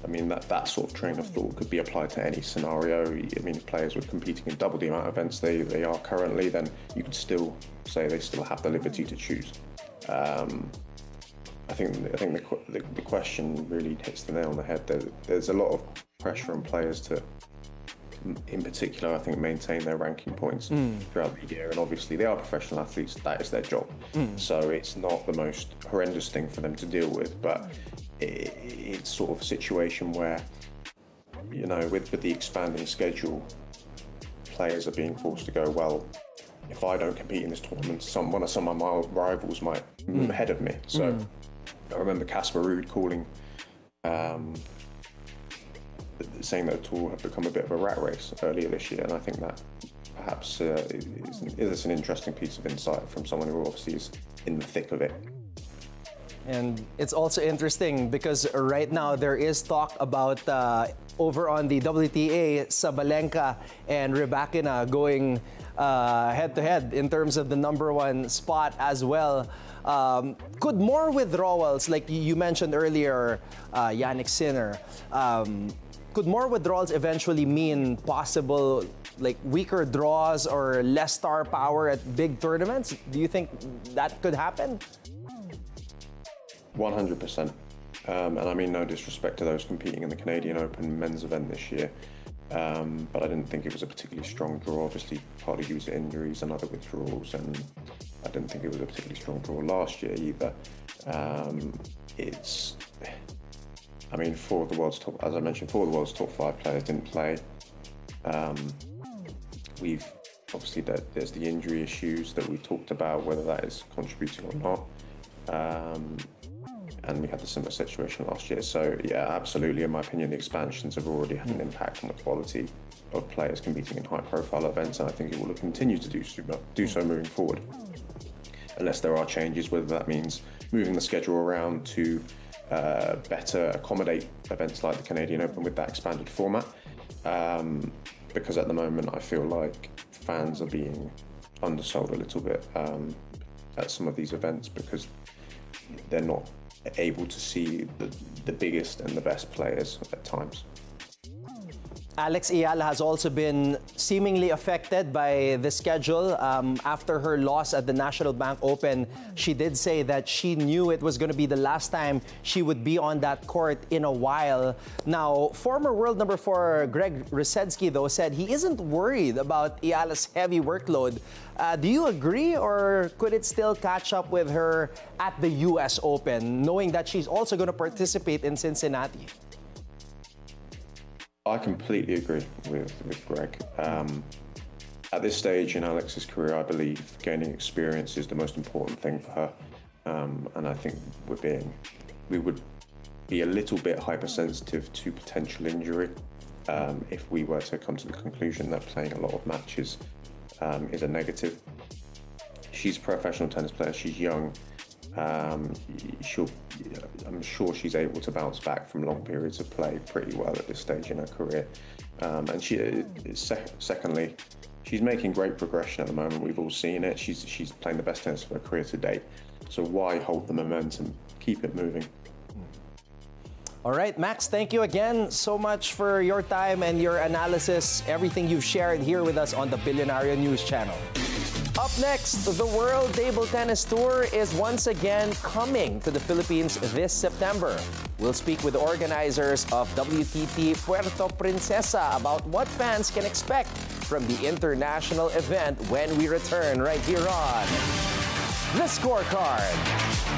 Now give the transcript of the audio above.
mean, that sort of train of thought could be applied to any scenario. I mean, if players were competing in double the amount of events they are currently, then you could still say they still have the liberty to choose. I think the question really hits the nail on the head. There's a lot of pressure on players to, in particular, I think, maintain their ranking points throughout the year. And obviously, they are professional athletes; that is their job. So it's not the most horrendous thing for them to deal with, but it's sort of a situation where, you know, with the expanding schedule, players are being forced to go, well, if I don't compete in this tournament, some of my rivals might move ahead of me. So I remember Casper Ruud calling, saying that the tour had become a bit of a rat race earlier this year, and I think that perhaps is an interesting piece of insight from someone who obviously is in the thick of it. And it's also interesting because right now there is talk about over on the WTA, Sabalenka and Rybakina going head-to-head in terms of the number one spot as well. Could more withdrawals, like you mentioned earlier, Jannik Sinner, could more withdrawals eventually mean possible like weaker draws or less star power at big tournaments? Do you think that could happen? 100%. And I mean no disrespect to those competing in the Canadian Open men's event this year. But I didn't think it was a particularly strong draw. Obviously, partly due to injuries and other withdrawals, and I didn't think it was a particularly strong draw last year either. I mean, four of the world's top 5 players didn't play. We've obviously there's the injury issues that we've talked about, whether that is contributing or not. And we had a similar situation last year. So yeah, absolutely, in my opinion, the expansions have already had an impact on the quality of players competing in high-profile events, and I think it will continue to do so moving forward, unless there are changes, whether that means moving the schedule around to better accommodate events like the Canadian Open with that expanded format. Because at the moment, I feel like fans are being undersold a little bit at some of these events because they're not able to see the biggest and the best players at times. Alex Ayala has also been seemingly affected by the schedule. After her loss at the National Bank Open, she did say that she knew it was going to be the last time she would be on that court in a while. Now, former world number 4 Greg Rusedski, though, said he isn't worried about Ayala's heavy workload. Do you agree, or could it still catch up with her at the US Open, knowing that she's also going to participate in Cincinnati? I completely agree with Greg. At this stage in Alex's career, I believe gaining experience is the most important thing for her. And I think we would be a little bit hypersensitive to potential injury if we were to come to the conclusion that playing a lot of matches is a negative. She's a professional tennis player, she's young. I'm sure she's able to bounce back from long periods of play pretty well at this stage in her career. And secondly, she's making great progression at the moment. We've all seen it. She's playing the best tennis of her career to date. So why hold the momentum? Keep it moving. All right, Max, thank you again so much for your time and your analysis, everything you've shared here with us on the Billionaire News Channel. Up next, the World Table Tennis Tour is once again coming to the Philippines this September. We'll speak with the organizers of WTT Puerto Princesa about what fans can expect from the international event when we return right here on The Scorecard.